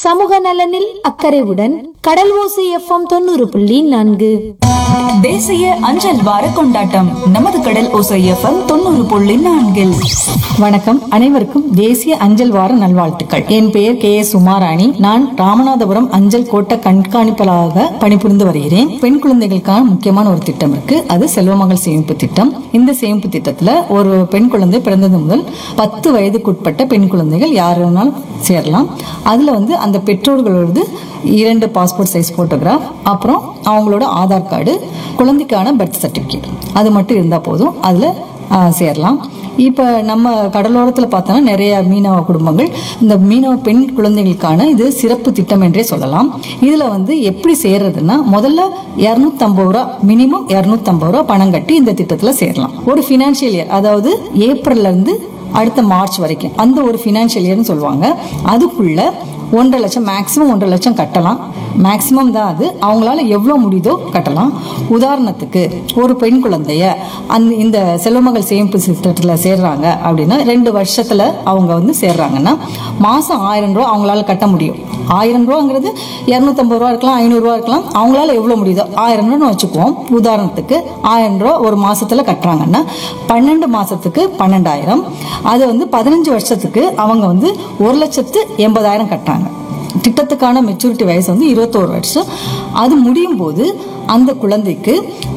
சமூக நலனில் அக்கறையுடன் கடல் ஓசை FM 90.4. தேசிய அஞ்சல் வார கொண்டாட்டம் நமது கடல் ஓசை FM 90.4. வணக்கம், அனைவருக்கும் தேசிய அஞ்சல் வார நல்வாழ்த்துக்கள். என் பெயர் KS உமாராணி. நான் ராமநாதபுரம் அஞ்சல் கோட்ட கண்காணிப்பாளராக பணிபுரிந்து வருகிறேன். பெண் குழந்தைகளுக்கான முக்கியமான ஒரு திட்டம் இருக்கு, அது செல்வமகள் சேமிப்பு திட்டம். இந்த சேமிப்பு திட்டத்துல ஒரு பெண் குழந்தை பிறந்தது முதல் 10 வயதுக்குட்பட்ட பெண் குழந்தைகள் யார் வேணாலும் சேரலாம். அதுல அந்த பெற்றோர்களோடு 2 பாஸ்போர்ட் சைஸ் போட்டோகிராஃப், அப்புறம் அவங்களோட ஆதார் கார்டு, குழந்தைக்கான பர்த் சர்டிபிகேட், அது மட்டும் இருந்தா போதும், அதுல சேரலாம். இப்ப நம்ம கடலோரத்துல பார்த்தோம்னா நிறைய மீனவ குடும்பங்கள் இந்த மீனவ பெண் குழந்தைகளுக்கான இது சிறப்பு திட்டம் என்றே சொல்லலாம். இதுல எப்படி சேர்றதுன்னா, முதல்ல 250 ரூபா, மினிமம் 250 ரூபா பணம் கட்டி இந்த திட்டத்துல சேரலாம். ஒரு பினான்சியல் இயர், அதாவது ஏப்ரல்ல இருந்து அடுத்த மார்ச் வரைக்கும் அந்த ஒரு பினான்சியல் இயர்னு சொல்லுவாங்க. அதுக்குள்ள 1.5 லட்சம், மேக்சிமம் 1.5 லட்சம் கட்டலாம். மேக்சிமம் தான் அது, அவங்களால எவ்வளவு முடியுதோ கட்டலாம். உதாரணத்துக்கு ஒரு பெண் குழந்தைய இந்த செல்வமகள் சேமிப்பு திட்டத்துல சேர்றாங்க அப்படின்னா 2 வருஷத்துல அவங்க சேர்றாங்கன்னா மாசம் 1000 ரூபாய் அவங்களால கட்ட முடியும். 1000 ரூபாங்கிறது 250 ரூபா இருக்கலாம், 500 ரூபா இருக்கலாம். அவங்களால எவ்வளவு முடியுதோ 1000 ரூபான்னு வச்சுக்குவோம். உதாரணத்துக்கு 1000 ரூபா ஒரு மாசத்துல கட்டுறாங்கன்னா 12 மாசத்துக்கு 12,000. அது 15 வருஷத்துக்கு அவங்க 1,80,000 கட்டுறாங்க. திட்டத்துக்கான மெச்சூரிட்டி வயசு 21 வருஷம். அது முடியும் போது அந்த குழந்தைக்கு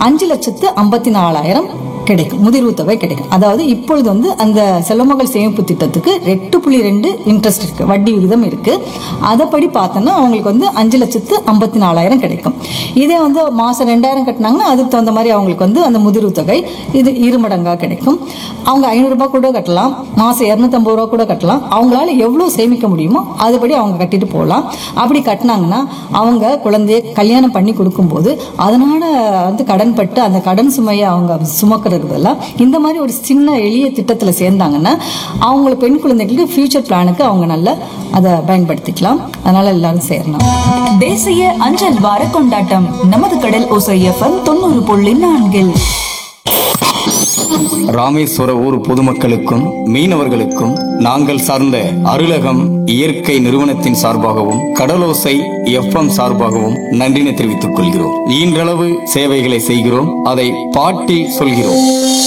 5,54,000 கிடைக்கும், முதிர்வு தொகை கிடைக்கும். அதாவது இப்பொழுது அந்த செல்வமகள் சேமிப்பு திட்டத்துக்கு 8.2 இன்ட்ரெஸ்ட் இருக்கு, வட்டி விகிதம் இருக்கு. அதைப்படி பார்த்தோம்னா அவங்களுக்கு 5,54,000 கிடைக்கும். இதே மாசம் 2,000 கட்டினாங்கன்னா அதுக்கு தகுந்த மாதிரி அவங்களுக்கு அந்த முதிர்வு தொகை இது 2 மடங்கா கிடைக்கும். அவங்க 500 ரூபாய் கூட கட்டலாம், மாசம் 250 ரூபாய் கூட கட்டலாம். அவங்களால எவ்வளவு சேமிக்க முடியுமோ அதுபடி அவங்க கட்டிட்டு போகலாம். அப்படி கட்டினாங்கன்னா அவங்க குழந்தைய கல்யாணம் பண்ணி கொடுக்கும்போது அதனால கடன் பட்டு அந்த கடன் சுமையை அவங்க சுமக்கிற இந்த மாதிரி ஒரு சின்ன எளிய திட்டத்துல சேர்ந்தாங்கன்னா அவங்க பெண் குழந்தைகளுக்கு ஃபியூச்சர் பிளானுக்கு அவங்க நல்லா அதை பயன்படுத்திக்கலாம். அதனால எல்லாரும் சேரணும். தேசிய அஞ்சல் வார கொண்டாட்டம் நமது கடல் ஓசை FM 90.4. ராமேஸ்வர ஊர் பொதுமக்களுக்கும் மீனவர்களுக்கும் நாங்கள் சார்ந்த அருளகம் இயற்கை நிறுவனத்தின் சார்பாகவும் கடலோசை FM சார்பாகவும் நன்றினை தெரிவித்துக் கொள்கிறோம். ஈன்றளவு சேவைகளை செய்கிறோம், அதை பாட்டில் சொல்கிறோம்.